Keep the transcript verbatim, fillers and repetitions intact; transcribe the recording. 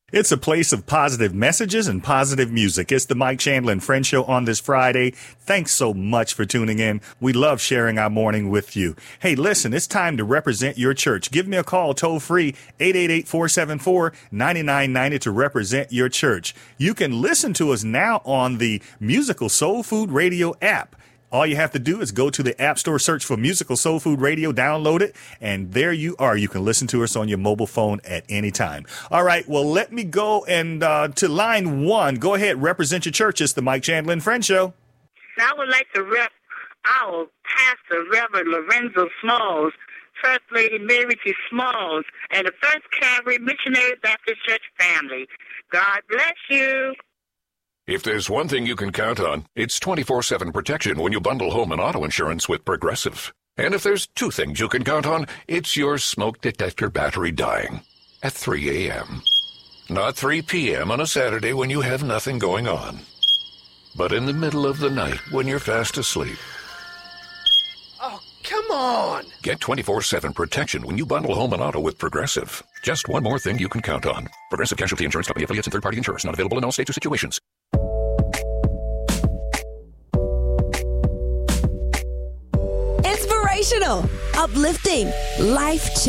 It's a place of positive messages and positive music. It's the Mike Chandler and Friends Show on this Friday. Thanks so much for tuning in. We love sharing our morning with you. Hey, listen, it's time to represent your church. Give me a call toll free, eight eight eight, four seven four, nine nine nine zero to represent your church. You can listen to us now on the Musical Soul Food Radio app. All you have to do is go to the App Store, search for Musical Soul Food Radio, download it, and there you are. You can listen to us on your mobile phone at any time. All right, well, let me go and uh, to line one. Go ahead, represent your church. It's the Mike Chandler and Friends Show. I would like to rep our pastor, Reverend Lorenzo Smalls, First Lady Mary T. Smalls, and the First Calvary Missionary Baptist Church family. God bless you. If there's one thing you can count on, it's twenty-four seven protection when you bundle home and auto insurance with Progressive. And if there's two things you can count on, it's your smoke detector battery dying at three a.m. Not three p.m. on a Saturday when you have nothing going on, but in the middle of the night when you're fast asleep. Oh, come on! Get twenty-four seven protection when you bundle home and auto with Progressive. Just one more thing you can count on. Progressive Casualty Insurance Company, affiliates, and third-party insurers. Not available in all states or situations. Inspirational, uplifting, life-changing.